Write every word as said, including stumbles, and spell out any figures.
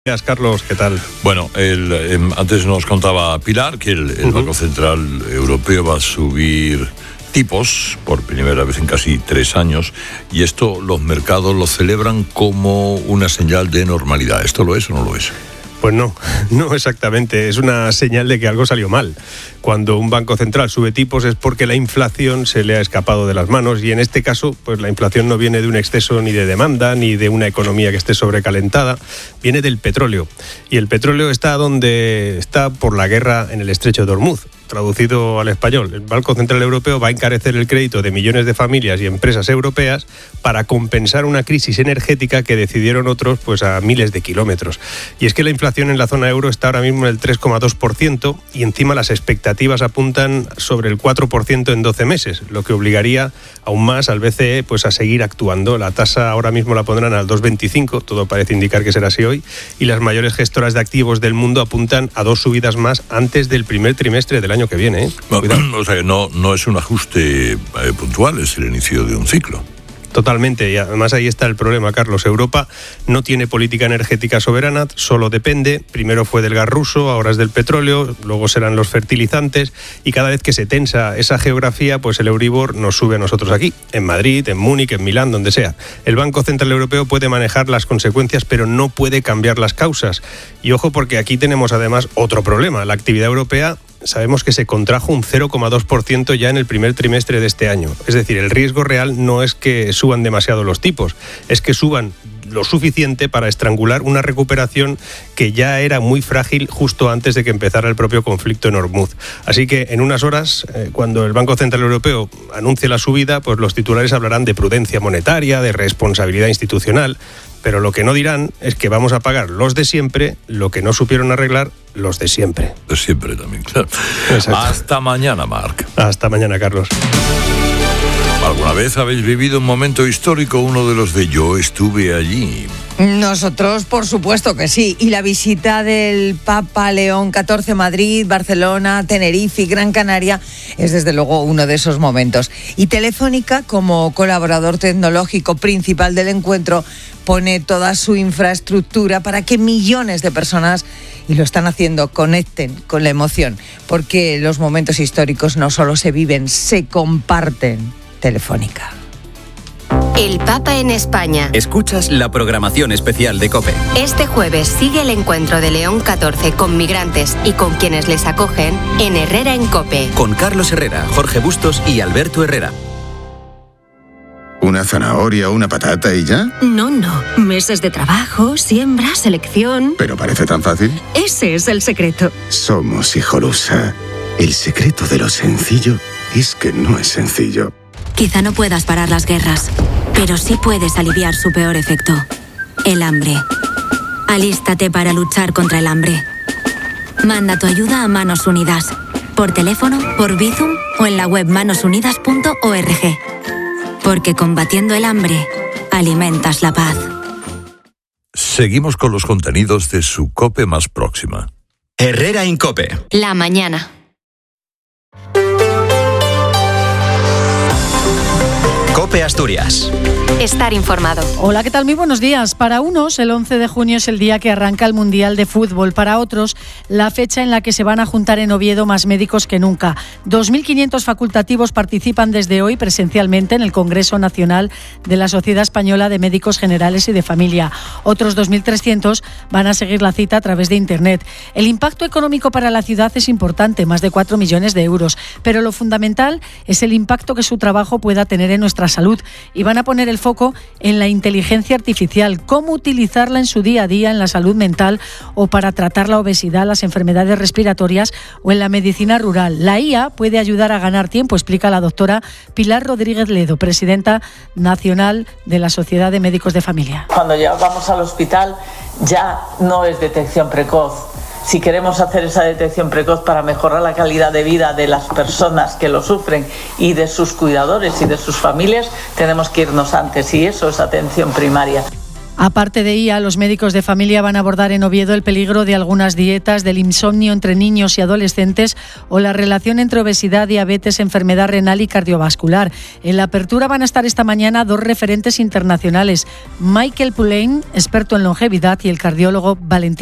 Gracias, Carlos, ¿qué tal? Bueno, el, eh, antes nos contaba Pilar que el, el uh-huh. Banco Central Europeo va a subir tipos por primera vez en casi tres años y esto los mercados lo celebran como una señal de normalidad. ¿Esto lo es o no lo es? Pues no, no exactamente. Es una señal de que algo salió mal. Cuando un banco central sube tipos es porque la inflación se le ha escapado de las manos y en este caso, pues la inflación no viene de un exceso ni de demanda ni de una economía que esté sobrecalentada, viene del petróleo. Y el petróleo está donde está por la guerra en el estrecho de Hormuz. Traducido al español, el Banco Central Europeo va a encarecer el crédito de millones de familias y empresas europeas para compensar una crisis energética que decidieron otros pues a miles de kilómetros. Y es que la inflación en la zona euro está ahora mismo en el tres coma dos por ciento y encima las expectativas apuntan sobre el cuatro por ciento en doce meses, lo que obligaría aún más al B C E pues a seguir actuando. La tasa ahora mismo la pondrán al dos coma veinticinco, todo parece indicar que será así hoy, y las mayores gestoras de activos del mundo apuntan a dos subidas más antes del primer trimestre del año que viene, ¿eh? Bueno, o sea, no, no es un ajuste eh, puntual, es el inicio de un ciclo. Totalmente, y además ahí está el problema, Carlos. Europa no tiene política energética soberana, solo depende. Primero fue del gas ruso, ahora es del petróleo, luego serán los fertilizantes, y cada vez que se tensa esa geografía, pues el Euribor nos sube a nosotros aquí, en Madrid, en Múnich, en Milán, donde sea. El Banco Central Europeo puede manejar las consecuencias, pero no puede cambiar las causas. Y ojo, porque aquí tenemos además otro problema. La actividad europea sabemos que se contrajo un cero coma dos por ciento ya en el primer trimestre de este año. Es decir, el riesgo real no es que suban demasiado los tipos, es que suban lo suficiente para estrangular una recuperación que ya era muy frágil justo antes de que empezara el propio conflicto en Hormuz. Así que en unas horas, eh, cuando el Banco Central Europeo anuncie la subida, pues los titulares hablarán de prudencia monetaria, de responsabilidad institucional, pero lo que no dirán es que vamos a pagar los de siempre, lo que no supieron arreglar los de siempre. De siempre también, claro. Exacto. Hasta mañana, Marc. Hasta mañana, Carlos. ¿Alguna vez habéis vivido un momento histórico, uno de los de yo estuve allí? Nosotros, por supuesto que sí. Y la visita del Papa León catorce a Madrid, Barcelona, Tenerife y Gran Canaria es desde luego uno de esos momentos. Y Telefónica, como colaborador tecnológico principal del encuentro, pone toda su infraestructura para que millones de personas, y lo están haciendo, conecten con la emoción. Porque los momentos históricos no solo se viven, se comparten. Telefónica. El Papa en España. Escuchas la programación especial de COPE. Este jueves sigue el encuentro de León catorce con migrantes y con quienes les acogen en Herrera en COPE. Con Carlos Herrera, Jorge Bustos y Alberto Herrera. ¿Una zanahoria o una patata y ya? No, no. Meses de trabajo, siembra, selección. ¿Pero parece tan fácil? Ese es el secreto. Somos Hijolusa. El secreto de lo sencillo es que no es sencillo. Quizá no puedas parar las guerras, pero sí puedes aliviar su peor efecto, el hambre. Alístate para luchar contra el hambre. Manda tu ayuda a Manos Unidas, por teléfono, por Bizum o en la web manos unidas punto org. Porque combatiendo el hambre, alimentas la paz. Seguimos con los contenidos de su COPE más próxima. Herrera en COPE. La mañana. COPE Asturias. Estar informado. Hola, ¿qué tal? Muy buenos días. Para unos, el once de junio es el día que arranca el Mundial de Fútbol. Para otros, la fecha en la que se van a juntar en Oviedo más médicos que nunca. dos mil quinientos facultativos participan desde hoy presencialmente en el Congreso Nacional de la Sociedad Española de Médicos Generales y de Familia. Otros dos mil trescientos van a seguir la cita a través de Internet. El impacto económico para la ciudad es importante, más de cuatro millones de euros. Pero lo fundamental es el impacto que su trabajo pueda tener en nuestra salud. Y van a poner el foco en la inteligencia artificial, cómo utilizarla en su día a día en la salud mental o para tratar la obesidad, las enfermedades respiratorias o en la medicina rural. La I A puede ayudar a ganar tiempo, explica la doctora Pilar Rodríguez Ledo, presidenta nacional de la Sociedad de Médicos de Familia. Cuando ya vamos al hospital ya no es detección precoz. Si queremos hacer esa detección precoz para mejorar la calidad de vida de las personas que lo sufren y de sus cuidadores y de sus familias, tenemos que irnos antes, y eso es atención primaria. Aparte de I A, los médicos de familia van a abordar en Oviedo el peligro de algunas dietas, del insomnio entre niños y adolescentes o la relación entre obesidad, diabetes, enfermedad renal y cardiovascular. En la apertura van a estar esta mañana dos referentes internacionales, Michael Pulain, experto en longevidad, y el cardiólogo Valentín